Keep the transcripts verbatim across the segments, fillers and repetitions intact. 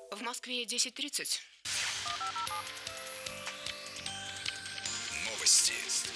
В Москве десять тридцать. Новости.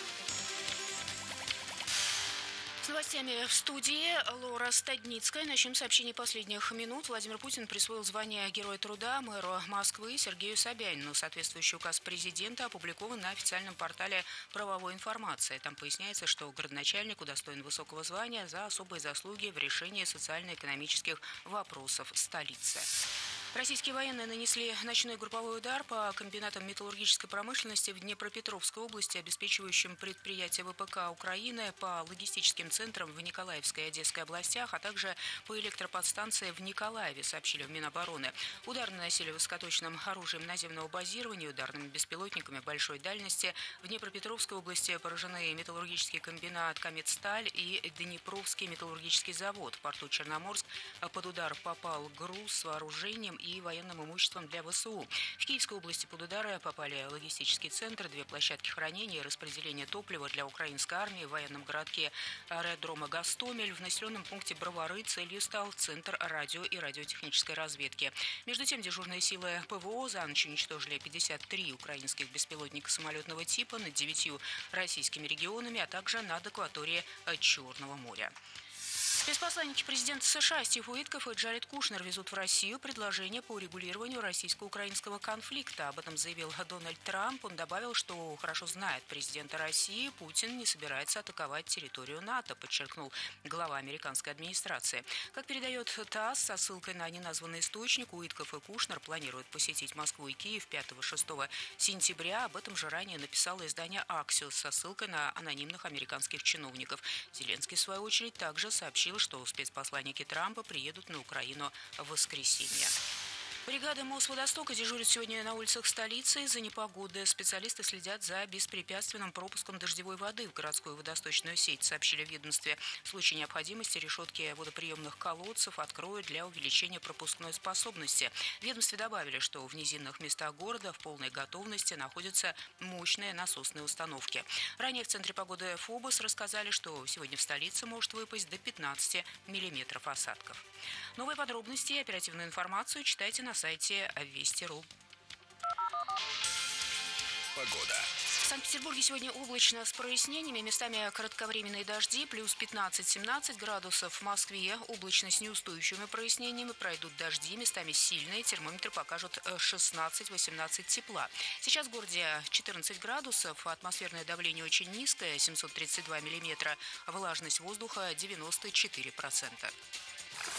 С новостями в студии Лора Стадницкая. Начнем сообщение последних минут. Владимир Путин присвоил звание Героя труда мэру Москвы Сергею Собянину. Соответствующий указ президента опубликован на официальном портале правовой информации. Там поясняется, что городоначальник удостоен высокого звания за особые заслуги в решении социально-экономических вопросов столицы. Российские военные нанесли ночной групповой удар по комбинатам металлургической промышленности в Днепропетровской области, обеспечивающим предприятия ВПК Украины, по логистическим центрам в Николаевской и Одесской областях, а также по электроподстанции в Николаеве, сообщили в Минобороны. Удар наносили высокоточным оружием наземного базирования, ударными беспилотниками большой дальности. В Днепропетровской области поражены металлургический комбинат «Кометсталь» и Днепровский металлургический завод. В порту Черноморск под удар попал груз с вооружением и военным имуществом для ВСУ. В Киевской области под удары попали логистический центр, две площадки хранения и распределения топлива для украинской армии в военном городке аэродрома Гостомель. В населенном пункте Бровары целью стал центр радио и радиотехнической разведки. Между тем, дежурные силы ПВО за ночь уничтожили пятьдесят три украинских беспилотника самолетного типа над девятью российскими регионами, а также над акваторией Черного моря. Спецпосланники президента США Стив Уитков и Джаред Кушнер везут в Россию предложение по урегулированию российско-украинского конфликта. Об этом заявил Дональд Трамп. Он добавил, что хорошо знает президента России, Путин не собирается атаковать территорию НАТО, подчеркнул глава американской администрации. Как передает ТАСС, со ссылкой на неназванный источник, Уитков и Кушнер планируют посетить Москву и Киев пятого-шестого сентября. Об этом же ранее написало издание «Аксиос» со ссылкой на анонимных американских чиновников. Зеленский, в свою очередь, также сообщил, что спецпосланники Трампа приедут на Украину в воскресенье. Бригада Мосводостока дежурит сегодня на улицах столицы из-за непогоды. Специалисты следят за беспрепятственным пропуском дождевой воды в городскую водосточную сеть, сообщили в ведомстве. В случае необходимости решетки водоприемных колодцев откроют для увеличения пропускной способности. В ведомстве добавили, что в низинных местах города в полной готовности находятся мощные насосные установки. Ранее в Центре погоды ФОБОС рассказали, что сегодня в столице может выпасть до пятнадцати миллиметров осадков. Новые подробности и оперативную информацию читайте на на сайте Вести точка ру. Погода. В Санкт-Петербурге сегодня облачно с прояснениями, местами кратковременные дожди, плюс пятнадцать-семнадцать градусов. В Москве облачно с неустойчивыми прояснениями, пройдут дожди, местами сильные, термометры покажут шестнадцать-восемнадцать тепла. Сейчас в городе четырнадцать градусов, атмосферное давление очень низкое, семьсот тридцать два миллиметра, влажность воздуха девяносто четыре процента.